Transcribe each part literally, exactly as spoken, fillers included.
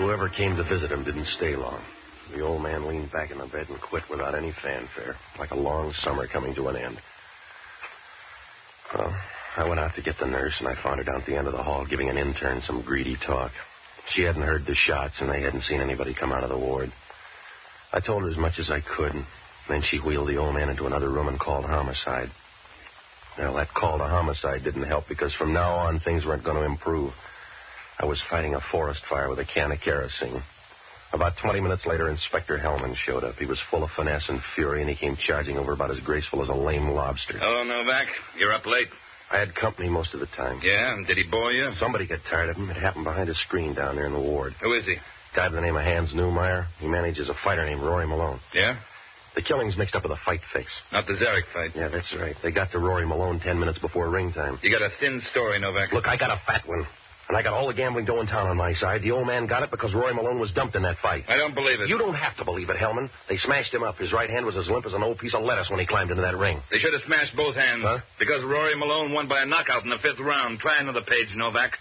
Whoever came to visit him didn't stay long. The old man leaned back in the bed and quit without any fanfare, like a long summer coming to an end. Well, I went out to get the nurse, and I found her down at the end of the hall giving an intern some greedy talk. She hadn't heard the shots, and they hadn't seen anybody come out of the ward. I told her as much as I could, and then she wheeled the old man into another room and called homicide. Well, that call to homicide didn't help, because from now on, things weren't going to improve. I was fighting a forest fire with a can of kerosene. About twenty minutes later, Inspector Hellman showed up. He was full of finesse and fury, and he came charging over about as graceful as a lame lobster. Hello, Novak. You're up late. I had company most of the time. Yeah? And did he bore you? Somebody got tired of him. It happened behind a screen down there in the ward. Who is he? Guy by the name of Hans Newmeyer. He manages a fighter named Rory Malone. Yeah? The killing's mixed up with a fight fix. Not the Zarek fight. Yeah, that's right. They got to Rory Malone ten minutes before ring time. You got a thin story, Novak. Look, I got a fat one. And I got all the gambling dough in town on my side. The old man got it because Rory Malone was dumped in that fight. I don't believe it. You don't have to believe it, Hellman. They smashed him up. His right hand was as limp as an old piece of lettuce when he climbed into that ring. They should have smashed both hands. Huh? Because Rory Malone won by a knockout in the fifth round. Try another page, Novak.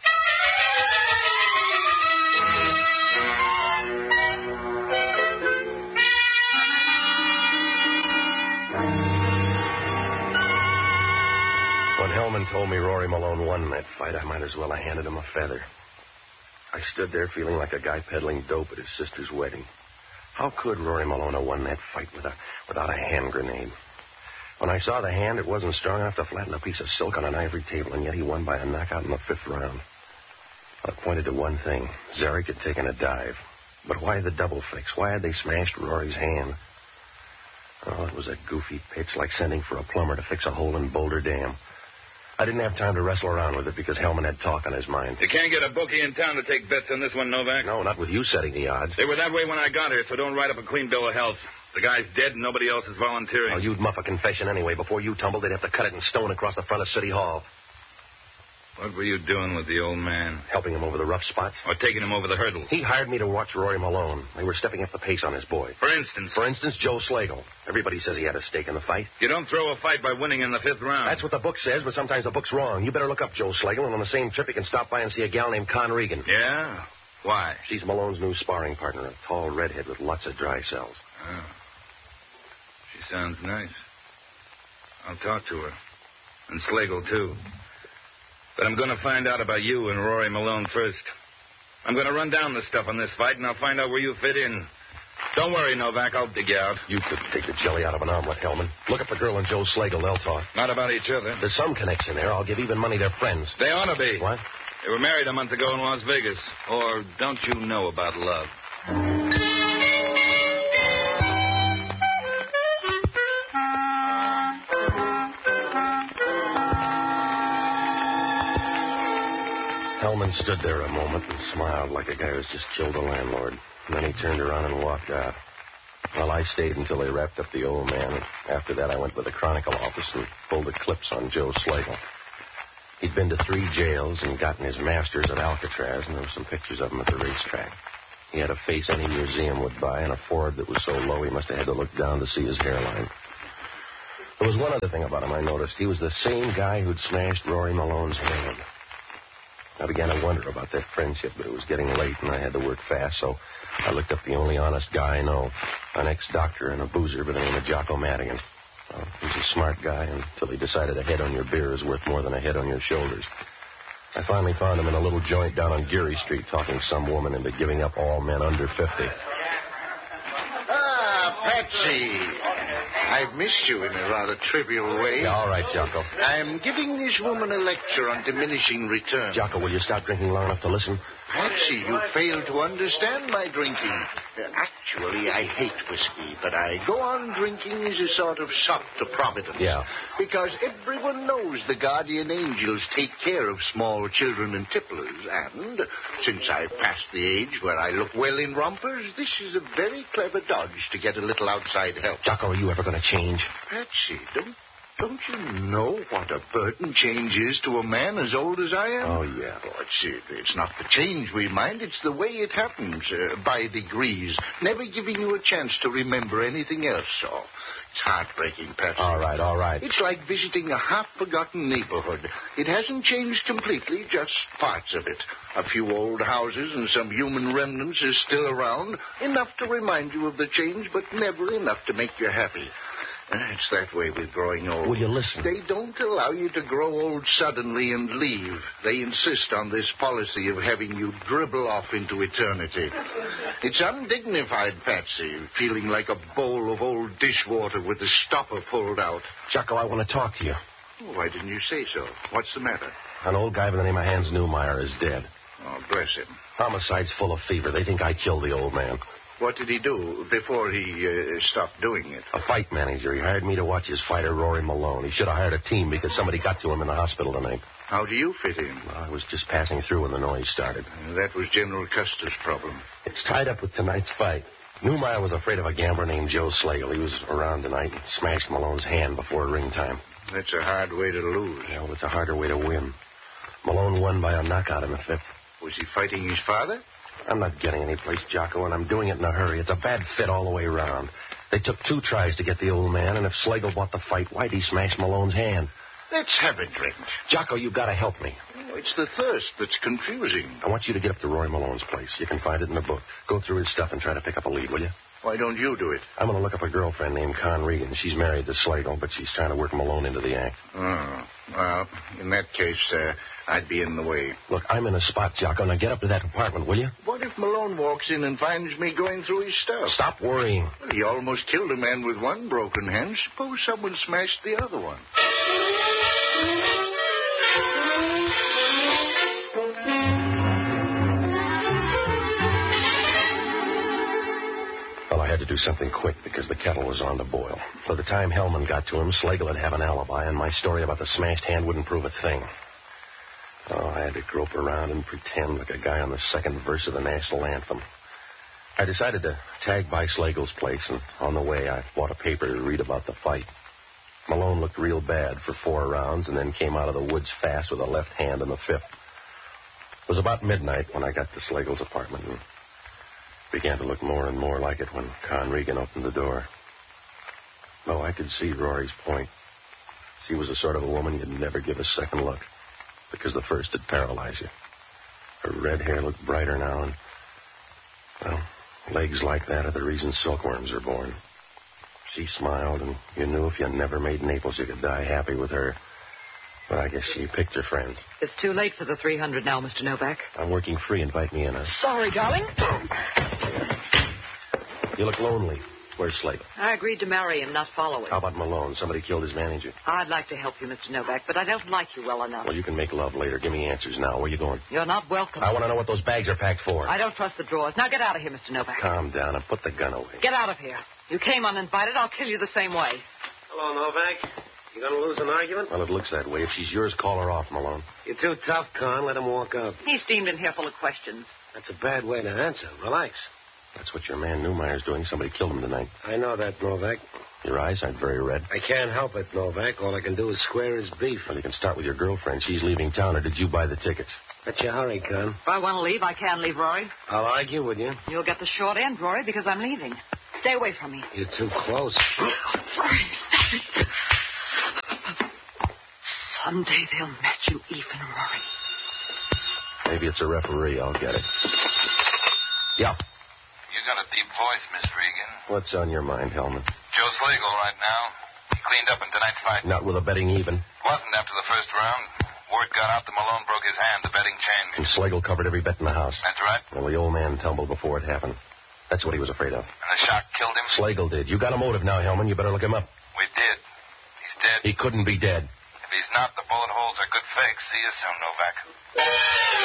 When Hellman told me Rory Malone won that fight, I might as well have handed him a feather. I stood there feeling like a guy peddling dope at his sister's wedding. How could Rory Malone have won that fight without, without a hand grenade? When I saw the hand, it wasn't strong enough to flatten a piece of silk on an ivory table, and yet he won by a knockout in the fifth round. I pointed to one thing. Zarek had taken a dive. But why the double fix? Why had they smashed Rory's hand? Oh, it was a goofy pitch, like sending for a plumber to fix a hole in Boulder Dam. I didn't have time to wrestle around with it because Hellman had talk on his mind. You can't get a bookie in town to take bets on this one, Novak. No, not with you setting the odds. They were that way when I got here, so don't write up a clean bill of health. The guy's dead and nobody else is volunteering. Oh, you'd muff a confession anyway. Before you tumbled, they'd have to cut it in stone across the front of City Hall. What were you doing with the old man? Helping him over the rough spots. Or taking him over the hurdle? He hired me to watch Rory Malone. They were stepping up the pace on his boy. For instance? For instance, Joe Slagle. Everybody says he had a stake in the fight. You don't throw a fight by winning in the fifth round. That's what the book says, but sometimes the book's wrong. You better look up Joe Slagle, and on the same trip you can stop by and see a gal named Con Regan. Yeah? Why? She's Malone's new sparring partner, a tall redhead with lots of dry cells. Oh. She sounds nice. I'll talk to her. And Slagle, too. But I'm going to find out about you and Rory Malone first. I'm going to run down the stuff on this fight, and I'll find out where you fit in. Don't worry, Novak. I'll dig you out. You could take the jelly out of an omelet, Hellman. Look up the girl and Joe Slagle. They'll talk. Not about each other. There's some connection there. I'll give even money they're friends. They ought to be. What? They were married a month ago in Las Vegas. Or don't you know about love? Hellman stood there a moment and smiled like a guy who's just killed a landlord. And then he turned around and walked out. Well, I stayed until they wrapped up the old man. After that, I went to the Chronicle office and pulled the clips on Joe Slagle. He'd been to three jails and gotten his master's at Alcatraz, and there were some pictures of him at the racetrack. He had a face any museum would buy and a forehead that was so low he must have had to look down to see his hairline. There was one other thing about him I noticed. He was the same guy who'd smashed Rory Malone's hand. I began to wonder about that friendship, but it was getting late and I had to work fast, so I looked up the only honest guy I know, an ex-doctor and a boozer by the name of Jocko Madigan. Well, he's a smart guy until he decided a head on your beer is worth more than a head on your shoulders. I finally found him in a little joint down on Geary Street talking some woman into giving up all men under fifty. Ah, Patsy. I've missed you in a rather trivial way. Yeah, all right, Jocko. I'm giving this woman a lecture on diminishing returns. Jocko, will you stop drinking long enough to listen? Patsy, you fail to understand my drinking. Uh, actually, I hate whiskey, but I go on drinking as a sort of sop to Providence. Yeah. Because everyone knows the guardian angels take care of small children and tipplers, and since I've passed the age where I look well in rompers, this is a very clever dodge to get a little outside help. Jocko, are you ever going to change? Patsy, don't Don't you know what a burden change is to a man as old as I am? Oh, yeah. Oh, it's, it's not the change we mind. It's the way it happens, uh, by degrees, never giving you a chance to remember anything else. Oh, it's heartbreaking, Patsy. All right, all right. It's like visiting a half-forgotten neighborhood. It hasn't changed completely, just parts of it. A few old houses and some human remnants are still around, enough to remind you of the change, but never enough to make you happy. It's that way with growing old. Will you listen? They don't allow you to grow old suddenly and leave. They insist on this policy of having you dribble off into eternity. It's undignified, Patsy, feeling like a bowl of old dishwater with the stopper pulled out. Jocko, I want to talk to you. Oh, why didn't you say so? What's the matter? An old guy by the name of Hans Newmeyer is dead. Oh, bless him. Homicide's full of fever. They think I killed the old man. What did he do before he uh, stopped doing it? A fight manager. He hired me to watch his fighter, Rory Malone. He should have hired a team because somebody got to him in the hospital tonight. How do you fit in? Well, I was just passing through when the noise started. Uh, that was General Custer's problem. It's tied up with tonight's fight. Newmeyer was afraid of a gambler named Joe Slagle. He was around tonight and smashed Malone's hand before ring time. That's a hard way to lose. Yeah, well, it's a harder way to win. Malone won by a knockout in the fifth. Was he fighting his father? I'm not getting any place, Jocko, and I'm doing it in a hurry. It's a bad fit all the way around. They took two tries to get the old man, and if Slagle bought the fight, why'd he smash Malone's hand? Let's have a drink. Jocko, you've got to help me. Oh, it's the thirst that's confusing. I want you to get up to Roy Malone's place. You can find it in the book. Go through his stuff and try to pick up a lead, will you? Why don't you do it? I'm going to look up a girlfriend named Con Regan. She's married to Slagle, but she's trying to work Malone into the act. Oh, well, in that case, uh, I'd be in the way. Look, I'm in a spot, Jocko. Now get up to that apartment, will you? What if Malone walks in and finds me going through his stuff? Stop worrying. Well, he almost killed a man with one broken hand. Suppose someone smashed the other one. Well, I had to do something quick because the kettle was on to boil. By the time Hellman got to him, Slagle would have an alibi, and my story about the smashed hand wouldn't prove a thing. Oh, I had to grope around and pretend like a guy on the second verse of the national anthem. I decided to tag by Slagle's place, and on the way, I bought a paper to read about the fight. Malone looked real bad for four rounds and then came out of the woods fast with a left hand in the fifth. It was about midnight when I got to Slagle's apartment and began to look more and more like it when Con Regan opened the door. Oh, I could see Rory's point. She was the sort of a woman you'd never give a second look, because the first would paralyze you. Her red hair looked brighter now, and, well, legs like that are the reason silkworms are born. She smiled, and you knew if you never made Naples, you could die happy with her. But I guess she picked her friends. It's too late for the three hundred now, Mister Novak. I'm working free. Invite me in. Huh? Sorry, darling. You look lonely. Where's Slagle? I agreed to marry him, not follow him. How about Malone? Somebody killed his manager. I'd like to help you, Mister Novak, but I don't like you well enough. Well, you can make love later. Give me answers now. Where are you going? You're not welcome. I want to know what those bags are packed for. I don't trust the drawers. Now get out of here, Mister Novak. Calm down and put the gun away. Get out of here. You came uninvited. I'll kill you the same way. Hello, Novak. You going to lose an argument? Well, it looks that way. If she's yours, call her off, Malone. You're too tough, Con. Let him walk out. He steamed in here full of questions. That's a bad way to answer. Relax. That's what your man Newmeyer's doing. Somebody killed him tonight. I know that, Novak. Your eyes aren't very red. I can't help it, Novak. All I can do is square his beef. Well, you can start with your girlfriend. She's leaving town, or did you buy the tickets? What's your hurry, Con? If I want to leave, I can leave, Rory. I'll argue with you. You'll get the short end, Rory, because I'm leaving. Stay away from me. You're too close. Rory, stop it. Someday they'll match you even, Rory. Maybe it's a referee. I'll get it. Yeah. You got a deep voice, Miss Regan. What's on your mind, Hellman? Joe Slagle right now. He cleaned up in tonight's fight. Not with a betting even. Wasn't after the first round. Word got out that Malone broke his hand. The betting changed. And Slagle covered every bet in the house. That's right. Well, the old man tumbled before it happened. That's what he was afraid of. And the shock killed him? Slagle did. You got a motive now, Hellman. You better look him up. We did. He's dead. He couldn't be dead. If he's not, the bullet holes are good fakes. See you soon, Novak.